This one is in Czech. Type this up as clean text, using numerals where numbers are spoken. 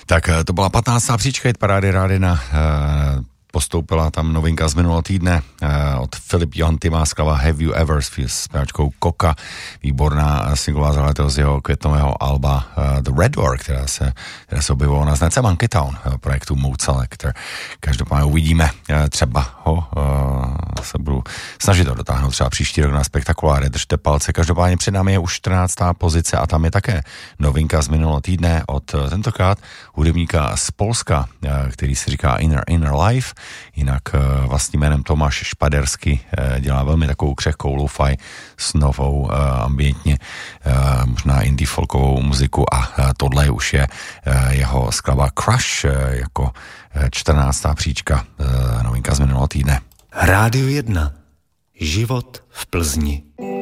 Tak to byla 15. příčka Hitparády Rádina. Postoupila tam novinka z minulého týdne od Filip Johantima, skladba Have You Ever s zpěvačkou Koka. Výborná singlová záležitost z jeho květnového alba The Red Door, která se objevila na značce Monkey Town projektu Mood Selector. Každopádně uvidíme, třeba ho se budu snažit ho dotáhnout třeba příští rok na Spektakuláře. Držte palce. Každopádně před námi je už 14. pozice a tam je také novinka z minulého týdne od tentokrát hudebníka z Polska, který si říká Inner Life. Jinak vlastním jménem Tomáš Špadersky, dělá velmi takovou křehkou lo-fi s novou ambientně možná indie folkovou muziku a tohle už je jeho skladba Crush jako 14. příčka, novinka z minulého týdne. Rádio 1. Život v Plzni.